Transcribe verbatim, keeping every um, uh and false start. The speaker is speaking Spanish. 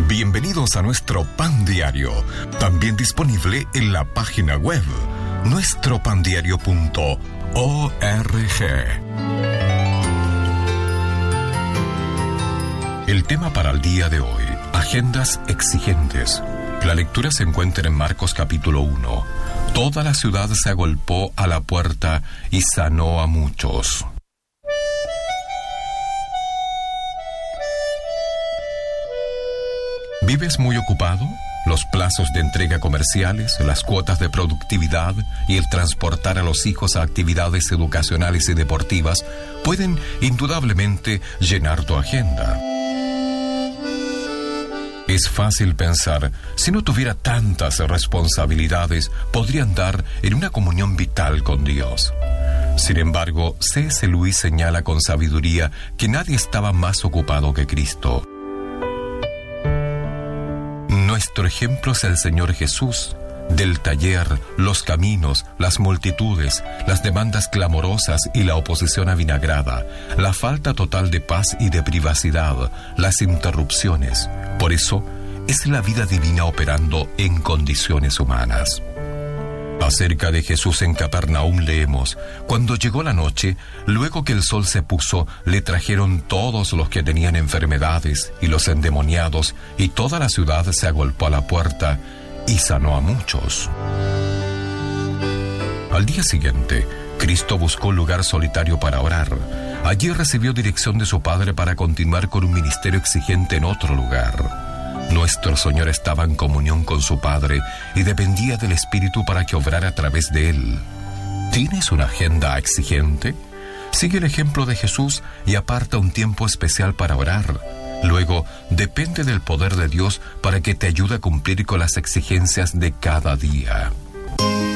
Bienvenidos a nuestro Pan Diario, también disponible en la página web nuestro pan diario punto org. El tema para el día de hoy: agendas exigentes. La lectura se encuentra en Marcos capítulo uno. Toda la ciudad se agolpó a la puerta y sanó a muchos. ¿Vives muy ocupado? Los plazos de entrega comerciales, las cuotas de productividad y el transportar a los hijos a actividades educacionales y deportivas pueden indudablemente llenar tu agenda. Es fácil pensar, si no tuviera tantas responsabilidades, podría andar en una comunión vital con Dios. Sin embargo, C S Lewis señala con sabiduría que nadie estaba más ocupado que Cristo. Nuestro ejemplo es el Señor Jesús. Del taller, los caminos, las multitudes, las demandas clamorosas y la oposición avinagrada, la falta total de paz y de privacidad, las interrupciones. Por eso, es la vida divina operando en condiciones humanas. Acerca de Jesús en Capernaum leemos: cuando llegó la noche, luego que el sol se puso, le trajeron todos los que tenían enfermedades y los endemoniados, y toda la ciudad se agolpó a la puerta y sanó a muchos. Al día siguiente, Cristo buscó un lugar solitario para orar. Allí recibió dirección de su Padre para continuar con un ministerio exigente en otro lugar. Nuestro Señor estaba en comunión con su Padre y dependía del Espíritu para que obrara a través de Él. ¿Tienes una agenda exigente? Sigue el ejemplo de Jesús y aparta un tiempo especial para orar. Luego, depende del poder de Dios para que te ayude a cumplir con las exigencias de cada día.